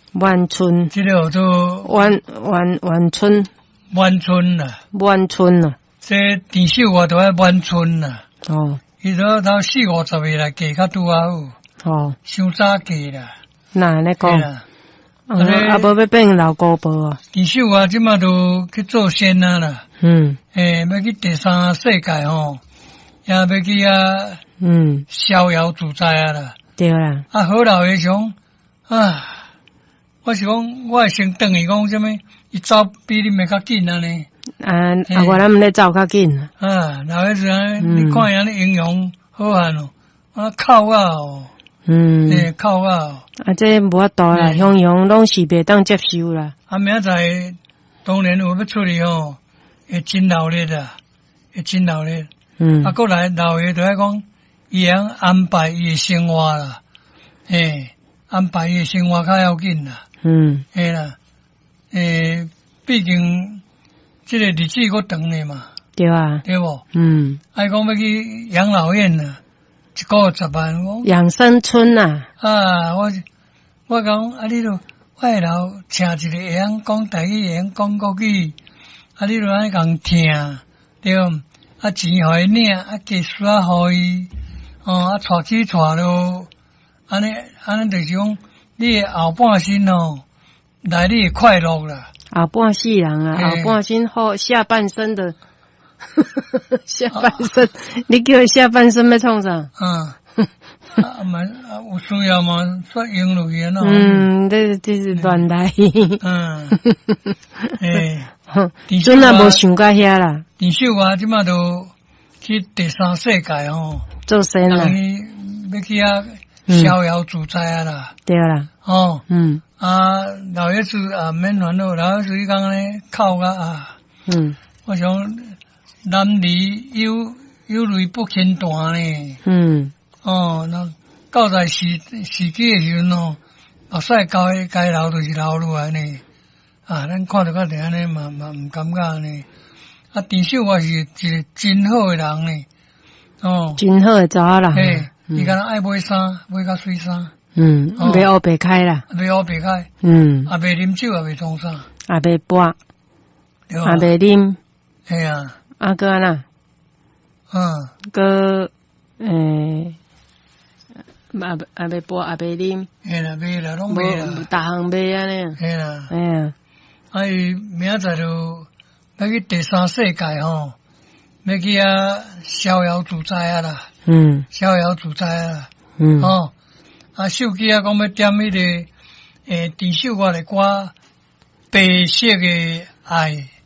万春， 这个叫做万春， 万春啦， 万春啊， 这电视我都爱万春啦。 哦伊都4-50个来嫁较拄啊好， 哦， 伤早嫁啦。 那安尼讲， 啦， 啊无要变老姑婆啊， 电视我即马都去做仙啊啦。要去第三世界吼，也要去逍遥自在啊啦。 对啦， 好老爷想我是讲，我先等于讲什么，伊走比你们较紧啊呢。 我咱们咧走较紧老爷子你看人英雄好汉哦，靠哦，靠哦。 这无法度啦，雄雄拢是袂当接受啦。 明仔当然有要出去吼，会真闹热啦，会真闹热。过来老爷就爱讲，伊通安排伊的生活啦，安排伊的生活较要紧啦。啦，毕竟这个日子够长的嘛。对啊，对不？爱讲要去养老院啦，一个月10万。 养生村呐。 我讲你都我老请一个会晓讲台语，会晓讲国语，你都爱共听，对不？钱互伊领，家属互伊，带去带落，安尼就是讲，你的后半生来你的快乐啦。 后半世人啊，后半生好，下半身的，下半身，你叫下半身要创啥？ 有需要嘛？说用落去喏。 这是乱来。 真啊无想到遐啦。 电视我即马都去第三世界吼， 做仙啦。 要去逍遥自在啊啦。 对啦。 老爷子免烦恼，老爷子伊讲咧靠我想男女有泪不轻弹呢。那到在时机的时阵目屎该流就是流落来呢。咱看到较定安尼嘛唔感觉呢。电视我是一个真好的人呢。 真好的查人。 伊敢若爱买衫，买较水衫。 袂黑白开啦。 袂黑白开。袂啉酒，也袂创啥。 也袂播。也袂啉。 系啊。 个安那？个也袂播，也袂啉。 嘿啦，袂啦，拢袂啦。 逐项袂安尼。 嘿啦。 伊明仔就要去第三世界吼，要去逍遥自在啦。逍遥自在啦。手机讲要点迄个电视我的歌，白色的爱。